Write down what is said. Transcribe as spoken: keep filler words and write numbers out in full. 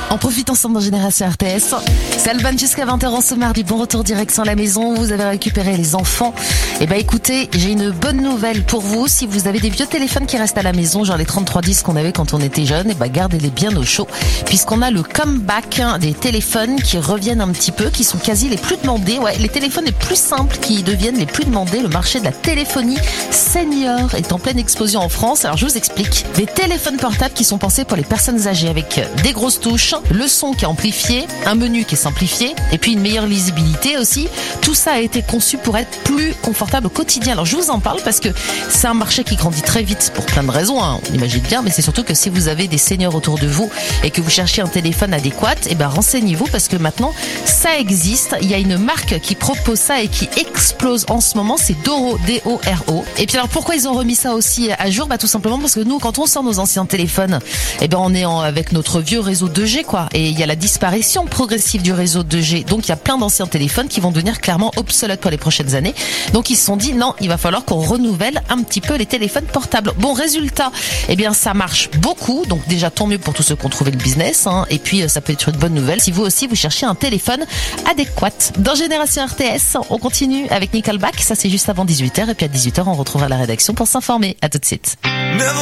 On profite ensemble dans Génération R T S. C'est Alban jusqu'à vingt heures en ce mardi. Bon retour direction la maison. Vous avez récupéré les enfants. Eh ben écoutez, j'ai une bonne nouvelle pour vous. Si vous avez des vieux téléphones qui restent à la maison, genre les trente-trois dix qu'on avait quand on était jeune, eh ben gardez-les bien au chaud. Puisqu'on a le comeback des téléphones qui reviennent un petit peu, qui sont quasi les plus demandés. Ouais, les téléphones les plus simples qui deviennent les plus demandés. Le marché de la téléphonie senior est en pleine explosion en France. Alors je vous explique. Des téléphones portables qui sont pensés pour les personnes âgées avec des grosses touches, le son qui est amplifié, un menu qui est simplifié et puis une meilleure lisibilité aussi. Tout ça a été conçu pour être plus confortable au quotidien. Alors je vous en parle parce que c'est un marché qui grandit très vite pour plein de raisons, hein, on imagine bien, mais c'est surtout que si vous avez des seniors autour de vous et que vous cherchez un téléphone adéquat, eh ben renseignez-vous parce que maintenant ça existe. Il y a une marque qui propose ça et qui explose en ce moment, c'est Doro, D O R O. Et puis alors pourquoi ils ont remis ça aussi à jour? Bah tout simplement parce que nous, quand on sort nos anciens téléphones, eh ben on est en, avec notre vieux réseau deux G quoi. Et il y a la disparition progressive du réseau deux G. Donc il y a plein d'anciens téléphones qui vont devenir clairement obsolètes pour les prochaines années. Donc ils se sont dit non, il va falloir qu'on renouvelle un petit peu les téléphones portables. Bon résultat, eh bien ça marche beaucoup. Donc déjà tant mieux pour tous ceux qui ont trouvé le business. Hein. Et puis ça peut être une bonne nouvelle si vous aussi vous cherchez un téléphone adéquat. Dans Génération R T S, on continue avec Nickelback. Ça c'est juste avant dix-huit heures. Et puis à dix-huit heures, on retrouvera la rédaction pour s'informer. À tout de suite.